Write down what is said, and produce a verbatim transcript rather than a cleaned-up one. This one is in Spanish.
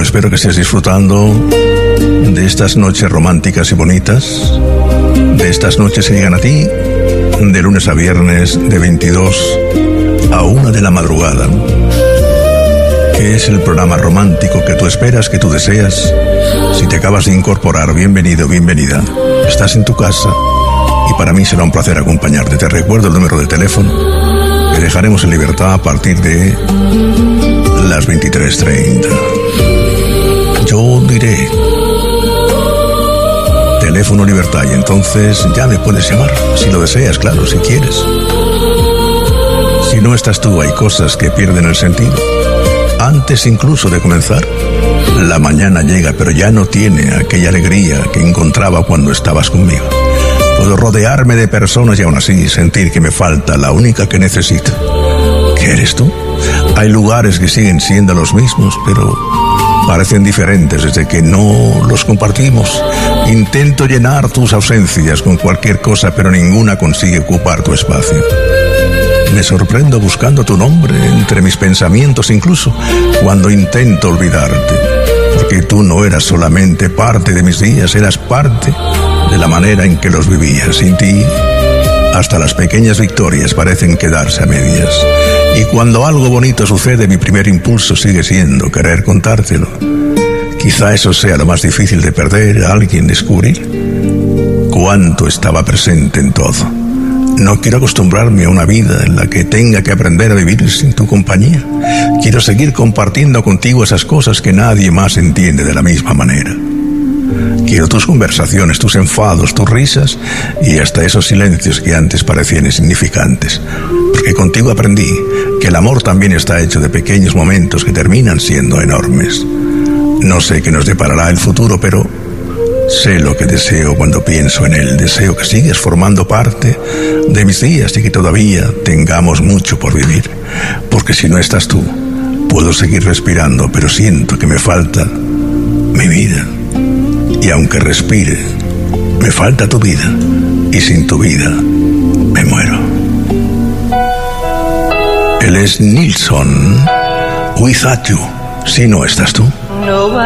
espero que estés disfrutando de estas noches románticas y bonitas, de estas noches que llegan a ti de lunes a viernes de veintidós a una de la madrugada, que es el programa romántico que tú esperas, que tú deseas. Si te acabas de incorporar, bienvenido, bienvenida. Estás en tu casa y para mí será un placer acompañarte. Te recuerdo el número de teléfono que dejaremos en libertad a partir de las veintitrés treinta. Yo diré teléfono libertad y entonces ya me puedes llamar, si lo deseas, claro, si quieres. Si no estás tú, hay cosas que pierden el sentido. Antes incluso de comenzar, la mañana llega, pero ya no tiene aquella alegría que encontraba cuando estabas conmigo. Puedo rodearme de personas y aún así sentir que me falta la única que necesito. ¿Qué eres tú? Hay lugares que siguen siendo los mismos, pero parecen diferentes desde que no los compartimos. Intento llenar tus ausencias con cualquier cosa, pero ninguna consigue ocupar tu espacio. Me sorprendo buscando tu nombre entre mis pensamientos, incluso cuando intento olvidarte, porque tú no eras solamente parte de mis días, eras parte de la manera en que los vivía. Sin ti, hasta las pequeñas victorias parecen quedarse a medias. Y cuando algo bonito sucede, mi primer impulso sigue siendo querer contártelo. Quizá eso sea lo más difícil de perder, a alguien descubrir cuánto estaba presente en todo. No quiero acostumbrarme a una vida en la que tenga que aprender a vivir sin tu compañía. Quiero seguir compartiendo contigo esas cosas que nadie más entiende de la misma manera. Quiero tus conversaciones, tus enfados, tus risas y hasta esos silencios que antes parecían insignificantes. Porque contigo aprendí que el amor también está hecho de pequeños momentos que terminan siendo enormes. No sé qué nos deparará el futuro, pero sé lo que deseo cuando pienso en él. Deseo que sigas formando parte de mis días y que todavía tengamos mucho por vivir. Porque si no estás tú, puedo seguir respirando, pero siento que me falta mi vida. Y aunque respire, me falta tu vida. Y sin tu vida, me muero. Él es Nilsson, Without You, si no estás tú.